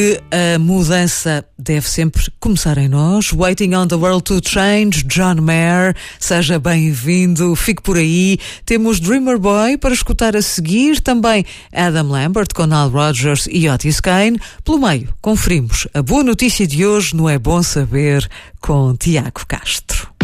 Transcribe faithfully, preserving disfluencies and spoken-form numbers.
A mudança deve sempre começar em nós. Waiting on the World to Change, John Mayer, seja bem-vindo, fique por aí. Temos Dreamer Boy para escutar a seguir, também Adam Lambert com Nile Rodgers e Otis Kane. Pelo meio, conferimos a boa notícia de hoje no É Bom Saber com Tiago Castro.